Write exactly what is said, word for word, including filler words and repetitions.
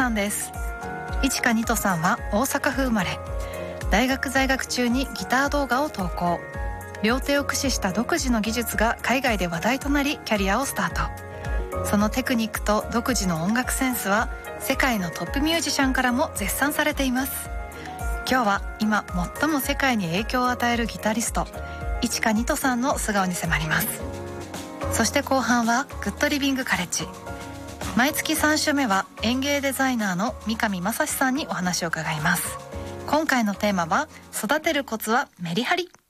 さんです。いちかにとさんは大阪府生まれ、大学在学中にギター動画を投稿。両手を駆使した独自の技術が海外で話題となりキャリアをスタート。そのテクニックと独自の音楽センスは世界のトップミュージシャンからも絶賛されています。今日は今最も世界に影響を与えるギタリストいちかにとさんの素顔に迫ります。そして後半はグッドリビングカレッジ。毎月さん週目は園芸デザイナーの三上正史さんにお話を伺います。今回のテーマは育てるコツはメリハリ。